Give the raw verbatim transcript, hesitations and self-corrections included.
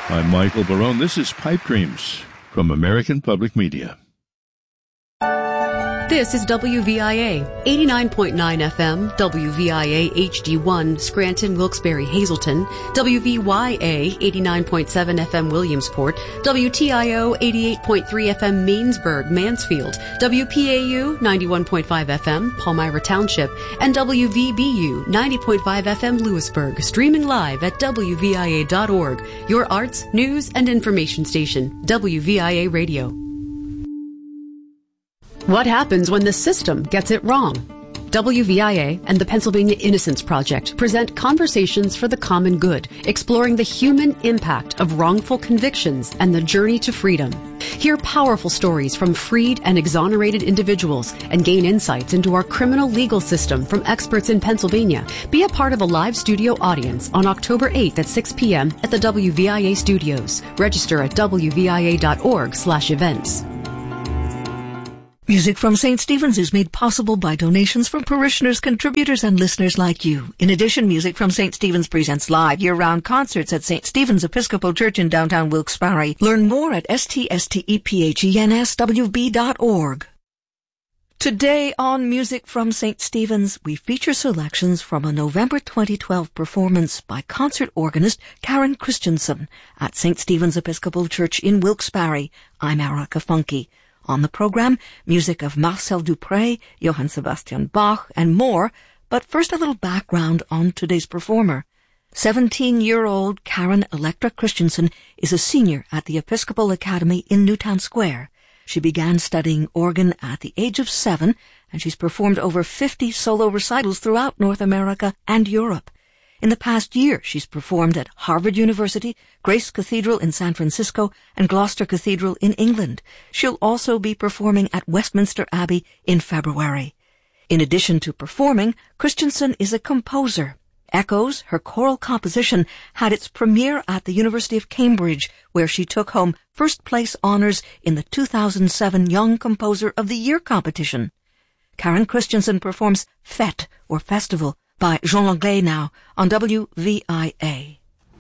I'm Michael Barone. This is Pipe Dreams from American Public Media. This is W V I A, eighty-nine point nine F M, W V I A H D one, Scranton, Wilkes-Barre, Hazleton, W V Y A, eighty-nine point seven F M, Williamsport, W T I O, eighty-eight point three F M, Mainsburg, Mansfield, W P A U, ninety-one point five F M, Palmyra Township, and W V B U, ninety point five F M, Lewisburg, streaming live at W V I A dot org, your arts, news, and information station, W V I A Radio. What happens when the system gets it wrong? W V I A and the Pennsylvania Innocence Project present Conversations for the Common Good, exploring the human impact of wrongful convictions and the journey to freedom. Hear powerful stories from freed and exonerated individuals and gain insights into our criminal legal system from experts in Pennsylvania. Be a part of a live studio audience on October eighth at six p.m. at the W V I A studios. Register at W V I A dot org slash events. Music from Saint Stephen's is made possible by donations from parishioners, contributors, and listeners like you. In addition, Music from Saint Stephen's presents live year-round concerts at Saint Stephen's Episcopal Church in downtown Wilkes-Barre. Learn more at S T S T E P H E N S W B dot org. Today on Music from Saint Stephen's, we feature selections from a November twenty twelve performance by concert organist Karen Christensen at Saint Stephen's Episcopal Church in Wilkes-Barre. I'm Erica Funke. On the program, music of Marcel Dupré, Johann Sebastian Bach, and more. But first, a little background on today's performer. seventeen-year-old Karen Electra Christensen is a senior at the Episcopal Academy in Newtown Square. She began studying organ at the age of seven, and she's performed over fifty solo recitals throughout North America and Europe. In the past year, she's performed at Harvard University, Grace Cathedral in San Francisco, and Gloucester Cathedral in England. She'll also be performing at Westminster Abbey in February. In addition to performing, Christensen is a composer. Echoes, her choral composition, had its premiere at the University of Cambridge, where she took home first-place honors in the two thousand seven Young Composer of the Year competition. Karen Christensen performs Fête, or Festival, by Jean Langlais now on W V I A.